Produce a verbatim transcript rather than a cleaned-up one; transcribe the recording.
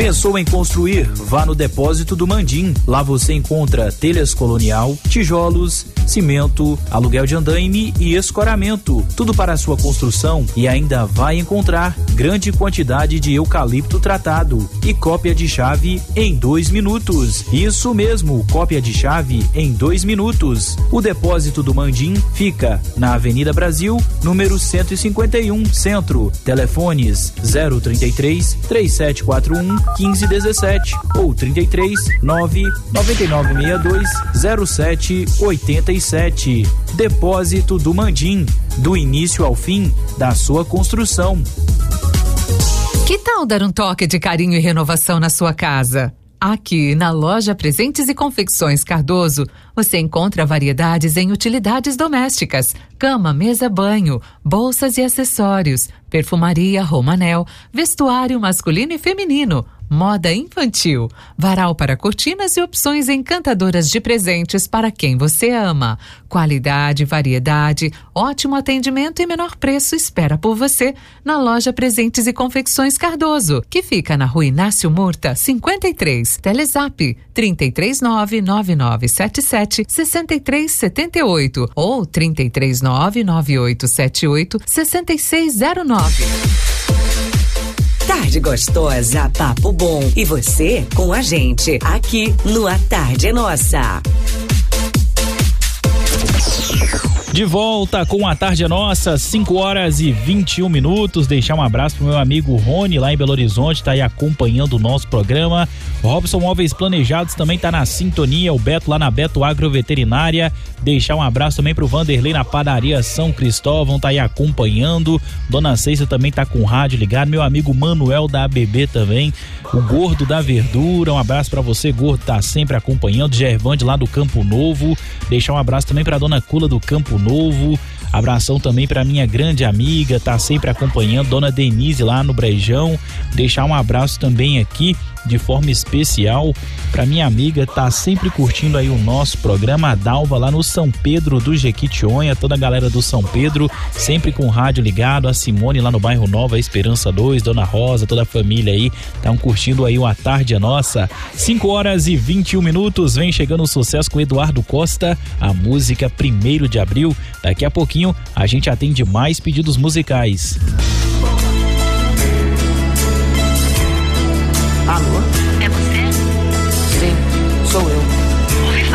Pensou em construir? Vá no Depósito do Mandim. Lá você encontra telhas colonial, tijolos, cimento, aluguel de andaime e escoramento. Tudo para a sua construção, e ainda vai encontrar grande quantidade de eucalipto tratado e cópia de chave em dois minutos. Isso mesmo, cópia de chave em dois minutos. O Depósito do Mandim fica na Avenida Brasil, número cento e cinquenta e um, Centro. Telefones zero trinta e três, três sete quatro um, quinze dezessete ou trinta e três, nove nove nove seis dois, zero sete oito sete. Depósito do Mandim, do início ao fim da sua construção. Que tal dar um toque de carinho e renovação na sua casa? Aqui na loja Presentes e Confecções Cardoso, você encontra variedades em utilidades domésticas, cama, mesa, banho, bolsas e acessórios, perfumaria Romanel, vestuário masculino e feminino, moda infantil, varal para cortinas e opções encantadoras de presentes para quem você ama. Qualidade, variedade, ótimo atendimento e menor preço espera por você na loja Presentes e Confecções Cardoso, que fica na Rua Inácio Murta, cinquenta e três. Telezap trinta e três nove nove nove sete sete seis três sete oito ou trinta e três nove nove oito sete oito seis seis zero nove. Tarde gostosa, papo bom. E você com a gente aqui no A Tarde é Nossa. De volta com A Tarde é Nossa, cinco horas e vinte e um minutos. Deixar um abraço pro meu amigo Rony lá em Belo Horizonte, tá aí acompanhando o nosso programa. Robson Móveis Planejados também tá na sintonia, o Beto lá na Beto Agroveterinária. Deixar um abraço também pro Vanderlei na padaria São Cristóvão, tá aí acompanhando. Dona Ceissa também tá com o rádio ligado. Meu amigo Manuel da A B B também, o Gordo da Verdura, um abraço pra você, Gordo, tá sempre acompanhando. Gervande lá do Campo Novo. Deixar um abraço também pra Dona Cula do Campo Novo. Abração também para minha grande amiga, tá sempre acompanhando, Dona Denise lá no Brejão. Deixar um abraço também aqui de forma especial para minha amiga, tá sempre curtindo aí o nosso programa, a Dalva lá no São Pedro do Jequitinhonha, toda a galera do São Pedro, sempre com o rádio ligado, a Simone lá no bairro Nova Esperança dois, Dona Rosa, toda a família aí, estão curtindo aí o A Tarde é Nossa. cinco horas e vinte e um minutos, vem chegando o sucesso com Eduardo Costa, a música Primeiro de Abril. Daqui a pouquinho a gente atende mais pedidos musicais. Alô?